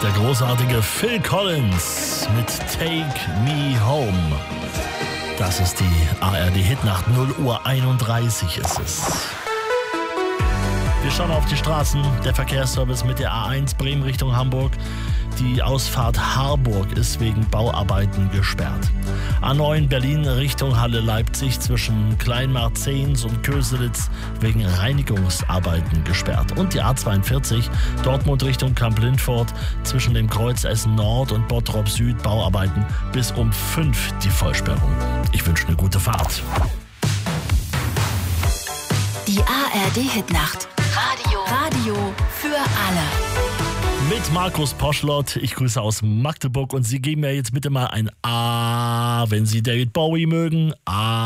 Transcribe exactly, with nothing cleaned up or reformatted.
Der großartige Phil Collins mit Take Me Home. Das ist die A R D-Hitnacht, null Uhr einunddreißig ist es. Wir schauen auf die Straßen. Der Verkehrsservice mit der A eins Bremen Richtung Hamburg. Die Ausfahrt Harburg ist wegen Bauarbeiten gesperrt. A neun Berlin Richtung Halle Leipzig zwischen Kleinmarzens und Köselitz wegen Reinigungsarbeiten gesperrt. Und die A zweiundvierzig Dortmund Richtung Kamp-Lindfort zwischen dem Kreuz Essen Nord und Bottrop Süd Bauarbeiten bis um fünf die Vollsperrung. Ich wünsche eine gute Fahrt. Die A R D-Hitnacht. Radio. Radio für alle. Mit Markus Poschlott. Ich grüße aus Magdeburg und Sie geben mir jetzt bitte mal ein A, wenn Sie David Bowie mögen. A.